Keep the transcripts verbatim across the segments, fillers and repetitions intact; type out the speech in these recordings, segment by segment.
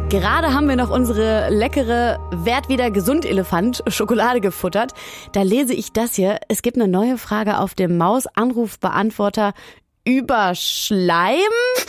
Gerade haben wir noch unsere leckere Werd wieder gesund Elefant Schokolade gefuttert. Da lese ich das hier. Es gibt eine neue Frage auf dem Maus-Anrufbeantworter über Schleim.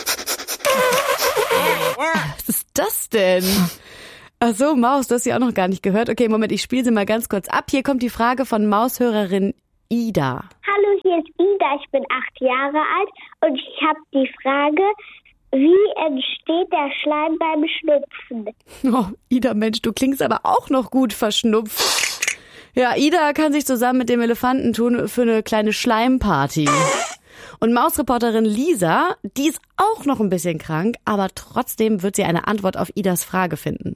Was ist das denn? Ach so, Maus, das hast du auch noch gar nicht gehört. Okay, Moment, ich spiele sie mal ganz kurz ab. Hier kommt die Frage von Maushörerin Ida. Hallo, hier ist Ida. Ich bin acht Jahre alt und ich habe die Frage, wie entsteht der Schleim beim Schnupfen? Oh, Ida, Mensch, du klingst aber auch noch gut verschnupft. Ja, Ida kann sich zusammen mit dem Elefanten tun für eine kleine Schleimparty. Und Mausreporterin Lisa, die ist auch noch ein bisschen krank, aber trotzdem wird sie eine Antwort auf Idas Frage finden.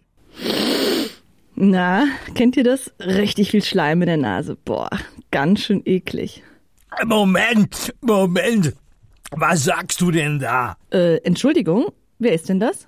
Na, kennt ihr das? Richtig viel Schleim in der Nase. Boah, ganz schön eklig. Moment, Moment. Was sagst du denn da? Äh, Entschuldigung, wer ist denn das?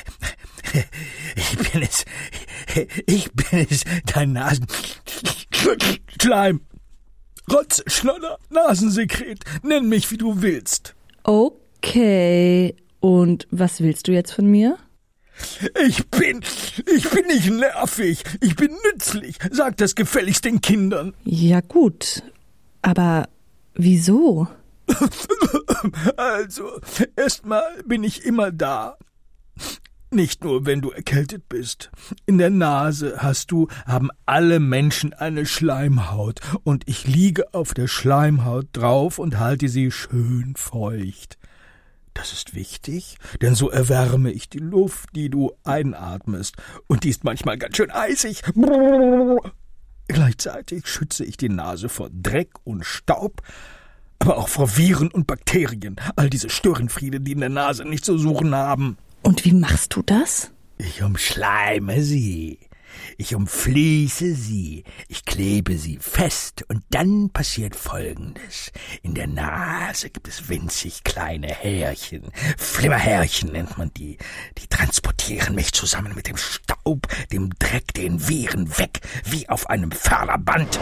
Ich bin es. Ich bin es, dein Nasenschleim. Rotz, Schlodder, Nasensekret. Nenn mich, wie du willst. Okay. Und was willst du jetzt von mir? Ich bin, ich bin nicht nervig. Ich bin nützlich. Sag das gefälligst den Kindern. Ja gut, aber wieso? Also, erstmal bin ich immer da. Nicht nur, wenn du erkältet bist. In der Nase hast du, haben alle Menschen eine Schleimhaut. Und ich liege auf der Schleimhaut drauf und halte sie schön feucht. Das ist wichtig, denn so erwärme ich die Luft, die du einatmest. Und die ist manchmal ganz schön eisig. Gleichzeitig schütze ich die Nase vor Dreck und Staub, aber auch vor Viren und Bakterien. All diese Störenfriede, die in der Nase nicht zu suchen haben. Und wie machst du das? Ich umschleime sie. Ich umfließe sie. Ich klebe sie fest. Und dann passiert Folgendes. In der Nase gibt es winzig kleine Härchen. Flimmerhärchen nennt man die. Die transportieren mich zusammen mit dem Staub, dem Dreck, den Viren weg, wie auf einem Förderband.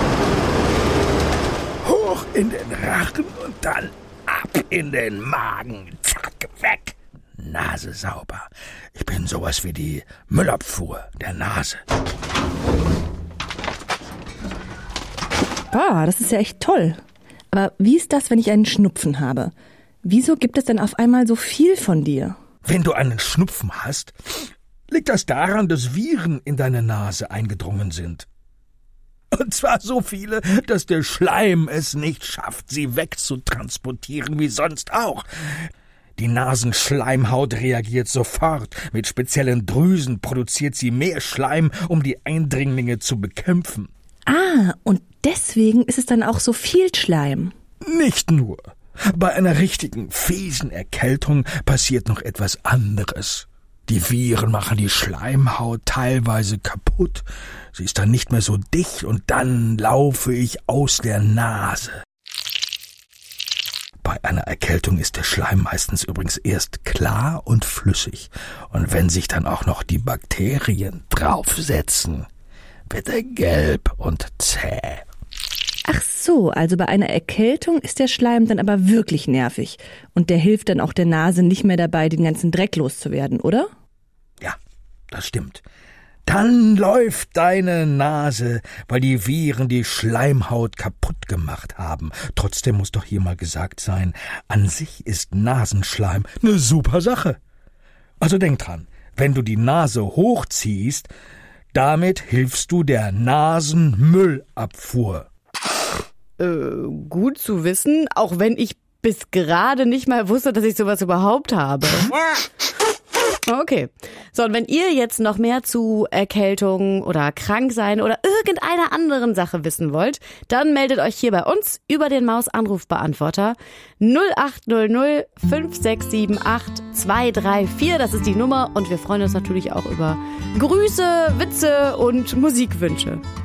Hoch in den Rachen und dann ab in den Magen. Zack, weg. Nase sauber. Ich bin sowas wie die Müllabfuhr der Nase. Boah, das ist ja echt toll. Aber wie ist das, wenn ich einen Schnupfen habe? Wieso gibt es denn auf einmal so viel von dir? Wenn du einen Schnupfen hast, liegt das daran, dass Viren in deine Nase eingedrungen sind. Und zwar so viele, dass der Schleim es nicht schafft, sie wegzutransportieren wie sonst auch. Die Nasenschleimhaut reagiert sofort. Mit speziellen Drüsen produziert sie mehr Schleim, um die Eindringlinge zu bekämpfen. Ah, und deswegen ist es dann auch so viel Schleim. Nicht nur. Bei einer richtigen, fiesen Erkältung passiert noch etwas anderes. Die Viren machen die Schleimhaut teilweise kaputt. Sie ist dann nicht mehr so dicht und dann laufe ich aus der Nase. Bei einer Erkältung ist der Schleim meistens übrigens erst klar und flüssig. Und wenn sich dann auch noch die Bakterien draufsetzen, wird er gelb und zäh. Ach so, also bei einer Erkältung ist der Schleim dann aber wirklich nervig. Und der hilft dann auch der Nase nicht mehr dabei, den ganzen Dreck loszuwerden, oder? Ja, das stimmt. Dann läuft deine Nase, weil die Viren die Schleimhaut kaputt gemacht haben. Trotzdem muss doch hier mal gesagt sein, an sich ist Nasenschleim eine super Sache. Also denk dran, wenn du die Nase hochziehst, damit hilfst du der Nasenmüllabfuhr. Äh, gut zu wissen, auch wenn ich bis gerade nicht mal wusste, dass ich sowas überhaupt habe. Okay. So, und wenn ihr jetzt noch mehr zu Erkältung oder Kranksein oder irgendeiner anderen Sache wissen wollt, dann meldet euch hier bei uns über den Maus-Anrufbeantworter null acht null null fünf sechs sieben acht zwei drei vier. Das ist die Nummer und wir freuen uns natürlich auch über Grüße, Witze und Musikwünsche.